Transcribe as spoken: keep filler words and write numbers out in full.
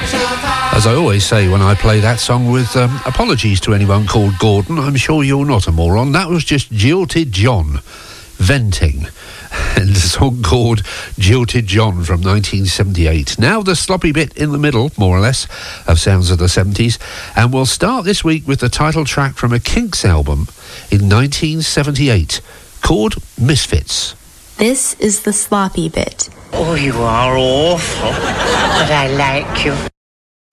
As I always say when I play that song, with um, apologies to anyone called Gordon, I'm sure you're not a moron. That was just Jilted John venting. And a song called Jilted John from nineteen seventy-eight. Now the sloppy bit in the middle, more or less, of Sounds of the seventies. And we'll start this week with the title track from a Kinks album in nineteen seventy-eight called Misfits. This is the sloppy bit. Oh, you are awful, but I like you.